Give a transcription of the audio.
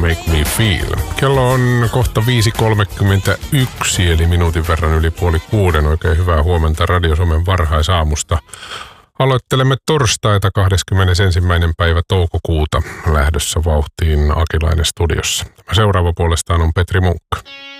Make Me Feel. Kello on kohta 5.31, eli minuutin verran yli 5:30. Oikein hyvää huomenta Radio Suomen varhaisaamusta. Aloittelemme torstaita 21. päivä toukokuuta lähdössä vauhtiin Akilainen studiossa. Seuraava puolestaan on Petri Munkka.